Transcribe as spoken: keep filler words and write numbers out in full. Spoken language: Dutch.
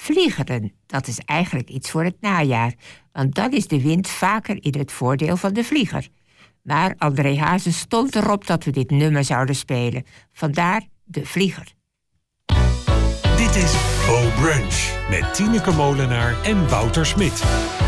Vliegeren, dat is eigenlijk iets voor het najaar, want dan is de wind vaker in het voordeel van de vlieger. Maar André Hazes stond erop dat we dit nummer zouden spelen. Vandaar de vlieger. Dit is Bo Brunch met Tineke Molenaar en Wouter Smit.